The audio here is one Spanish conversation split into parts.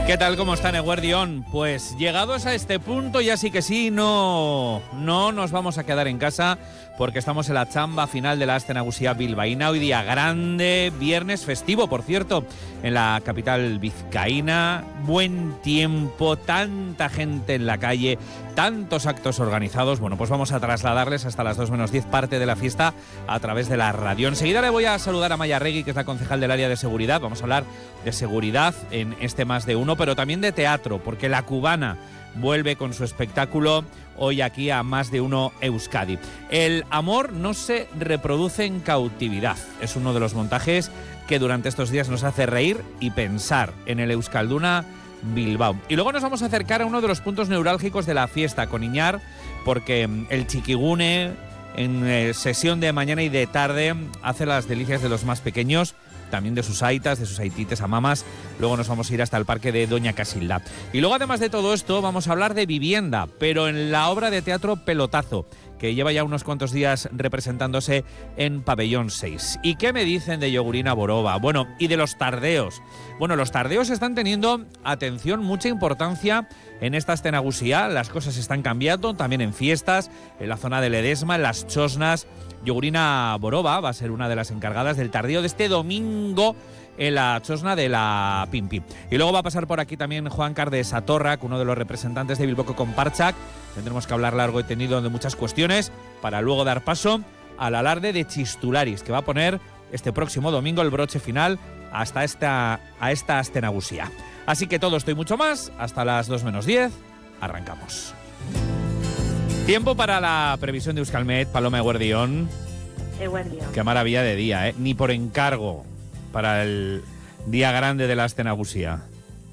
¿Qué tal? ¿Cómo están, Eguerdión? Pues llegados a este punto, ya sí que sí, no nos vamos a quedar en casa porque estamos en la chamba final de la Aste Nagusia bilbaína. Hoy día grande, viernes festivo, por cierto, en la capital vizcaína. Buen tiempo, tanta gente en la calle, tantos actos organizados. Bueno, pues vamos a trasladarles hasta las 2 menos 10 parte de la fiesta a través de la radio. Enseguida le voy a saludar a Maya Regui, que es la concejal del área de seguridad. Vamos a hablar de seguridad en este Más de Uno, pero también de teatro, porque La Cubana vuelve con su espectáculo hoy aquí a Más de Uno Euskadi. El amor no se reproduce en cautividad. Es uno de los montajes que durante estos días nos hace reír y pensar en el Euskalduna Bilbao. Y luego nos vamos a acercar a uno de los puntos neurálgicos de la fiesta, con Iñar, porque el Txikigune en sesión de mañana y de tarde hace las delicias de los más pequeños, también de sus aitas, de sus aitites, amamas. Luego nos vamos a ir hasta el parque de Doña Casilda. Y luego, además de todo esto, vamos a hablar de vivienda, pero en la obra de teatro Pelotazo, que lleva ya unos cuantos días representándose en Pabellón 6. ¿Y qué me dicen de Yogurina Borova? Bueno, y de los tardeos. Bueno, los tardeos están teniendo, atención, mucha importancia en esta Aste Nagusia. Las cosas están cambiando, también en fiestas, en la zona de Ledesma, en las Chosnas. Yogurina Borova va a ser una de las encargadas del tardeo de este domingo en la Chosna de la Pimpi. Y luego va a pasar por aquí también Juan Carde Satorrak, uno de los representantes de Bilboko con Parchak. Tendremos que hablar largo y tendido de muchas cuestiones para luego dar paso al alarde de Chistularis, que va a poner este próximo domingo el broche final a esta Aste Nagusia. Así que todo esto y mucho más, hasta las 2 menos 10, arrancamos. Tiempo para la previsión de Euskalmet, Paloma Eguerdión. Qué maravilla de día, ¿eh? Ni por encargo para el día grande de la Aste Nagusia.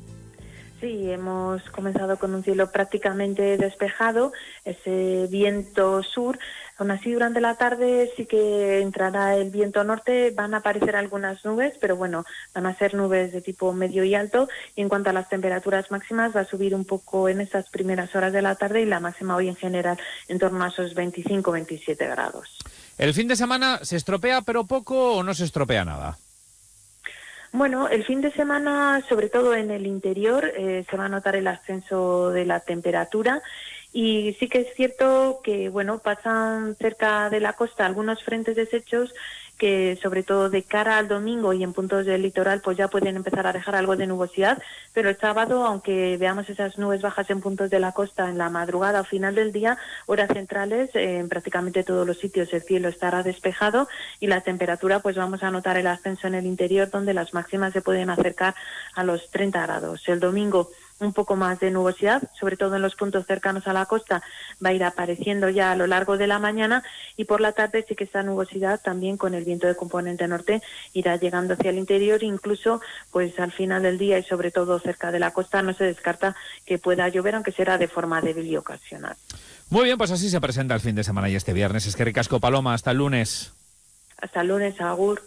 Sí, hemos comenzado con un cielo prácticamente despejado, ese viento sur. Aún así, durante la tarde sí que entrará el viento norte, van a aparecer algunas nubes, pero bueno, van a ser nubes de tipo medio y alto. Y en cuanto a las temperaturas máximas, va a subir un poco en estas primeras horas de la tarde y la máxima hoy en general en torno a esos 25-27 grados. ¿El fin de semana se estropea pero poco o no se estropea nada? Bueno, el fin de semana, sobre todo en el interior, se va a notar el ascenso de la temperatura. Y sí que es cierto que, bueno, pasan cerca de la costa algunos frentes deshechos que, sobre todo de cara al domingo y en puntos del litoral, pues ya pueden empezar a dejar algo de nubosidad, pero el sábado, aunque veamos esas nubes bajas en puntos de la costa en la madrugada o final del día, horas centrales, en prácticamente todos los sitios el cielo estará despejado y la temperatura, pues vamos a notar el ascenso en el interior, donde las máximas se pueden acercar a los 30 grados. El domingo, un poco más de nubosidad, sobre todo en los puntos cercanos a la costa, va a ir apareciendo ya a lo largo de la mañana, y por la tarde sí que esta nubosidad también con el viento de componente norte irá llegando hacia el interior. Incluso pues al final del día y sobre todo cerca de la costa no se descarta que pueda llover, aunque será de forma débil y ocasional. Muy bien, pues así se presenta el fin de semana y este viernes. Es que ricasco, Paloma, hasta el lunes. Hasta el lunes, agur.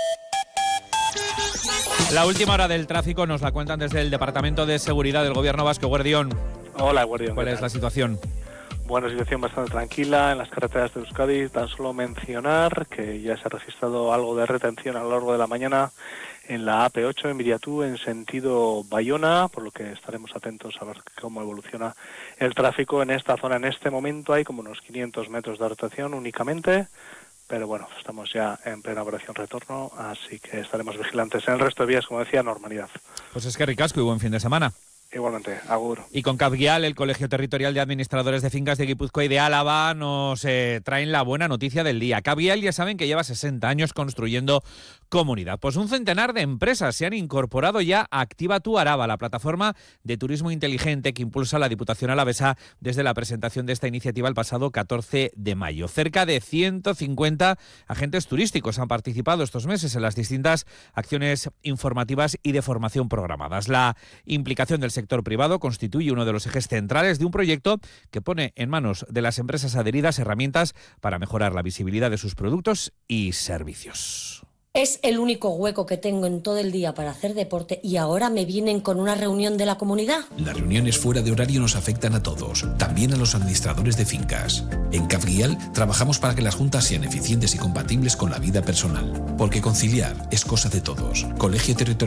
La última hora del tráfico nos la cuentan desde el Departamento de Seguridad del Gobierno Vasco. Eguerdión. Hola, Eguerdión. ¿Cuál es la situación? Bueno, situación bastante tranquila en las carreteras de Euskadi. Tan solo mencionar que ya se ha registrado algo de retención a lo largo de la mañana en la AP8 en Viriatú en sentido Bayona, por lo que estaremos atentos a ver cómo evoluciona el tráfico en esta zona. En este momento hay como unos 500 metros de retención únicamente, pero bueno, estamos ya en plena operación retorno, así que estaremos vigilantes. En el resto de vías, como decía, normalidad. Pues es que ricasco y buen fin de semana. Igualmente, agur. Y con Capguial, el Colegio Territorial de Administradores de Fincas de Guipúzcoa y de Álava, nos traen la buena noticia del día. Capguial, ya saben que lleva 60 años construyendo comunidad. Pues un centenar de empresas se han incorporado ya a Activa tu Araba, la plataforma de turismo inteligente que impulsa la Diputación alavesa desde la presentación de esta iniciativa el pasado 14 de mayo. Cerca de 150 agentes turísticos han participado estos meses en las distintas acciones informativas y de formación programadas. La implicación del sector privado constituye uno de los ejes centrales de un proyecto que pone en manos de las empresas adheridas herramientas para mejorar la visibilidad de sus productos y servicios. Es el único hueco que tengo en todo el día para hacer deporte y ahora me vienen con una reunión de la comunidad. Las reuniones fuera de horario nos afectan a todos, también a los administradores de fincas. En Capguial trabajamos para que las juntas sean eficientes y compatibles con la vida personal, porque conciliar es cosa de todos. Colegio Territorial